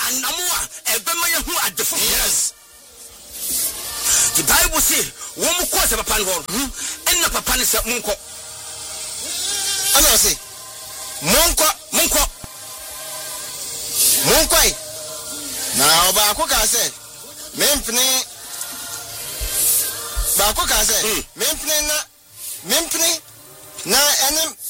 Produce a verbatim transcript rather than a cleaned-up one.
anamoa ebema ye hu adefo. Yes. The Bible say wo mu ko se papa no enna papa ne se munko. Ana say munko munko munko na oba ko ka say mempne ba ko ka say mempne na mempne na enem